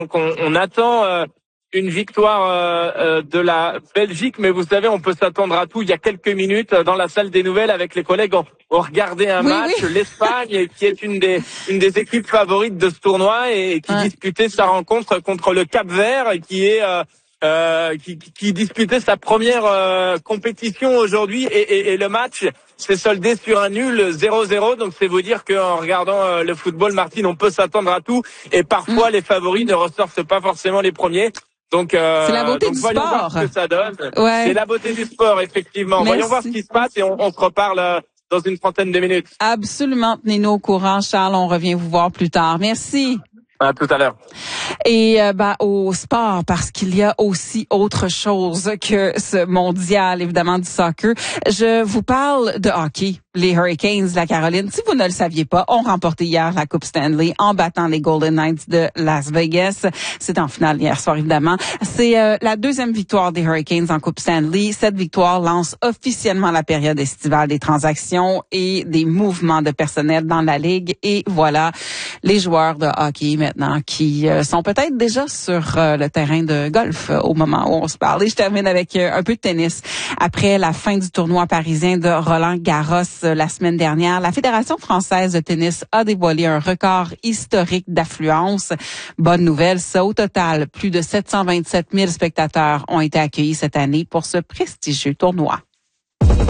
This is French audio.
Donc on attend une victoire de la Belgique, mais vous savez, on peut s'attendre à tout. Il y a quelques minutes, dans la salle des nouvelles, avec les collègues, on regardait un match, l'Espagne, qui est une des équipes favorites de ce tournoi et qui disputait sa rencontre contre le Cap-Vert, qui disputait sa première compétition aujourd'hui, et le match s'est soldé sur un nul 0-0. Donc c'est vous dire qu'en regardant le football, Martine, on peut s'attendre à tout, et parfois les favoris ne ressortent pas forcément les premiers. Donc c'est la beauté du voyons sport. voir ce que ça donne. C'est la beauté du sport, effectivement. Voyons voir ce qui se passe, et on se reparle dans une trentaine de minutes. Absolument, tenez-nous au courant, Charles. On revient vous voir plus tard. Merci. À tout à l'heure. Et au sport, parce qu'il y a aussi autre chose que ce mondial, évidemment, du soccer. Je vous parle de hockey. Les Hurricanes de la Caroline, si vous ne le saviez pas, ont remporté hier la Coupe Stanley en battant les Golden Knights de Las Vegas. C'était en finale hier soir, évidemment. C'est la deuxième victoire des Hurricanes en Coupe Stanley. Cette victoire lance officiellement la période estivale des transactions et des mouvements de personnel dans la Ligue. Et voilà, les joueurs de hockey maintenant qui sont peut-être déjà sur le terrain de golf au moment où on se parle. Et je termine avec un peu de tennis. Après la fin du tournoi parisien de Roland-Garros la semaine dernière, la Fédération française de tennis a dévoilé un record historique d'affluence. Bonne nouvelle, ça, au total, plus de 727 000 spectateurs ont été accueillis cette année pour ce prestigieux tournoi.